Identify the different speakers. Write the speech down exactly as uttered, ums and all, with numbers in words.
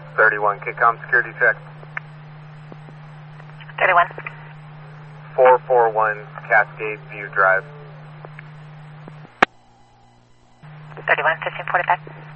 Speaker 1: thirty-one, Kitcom security check.
Speaker 2: thirty-one.
Speaker 1: four four one Cascade View Drive.
Speaker 2: thirty-one, fifteen forty-five.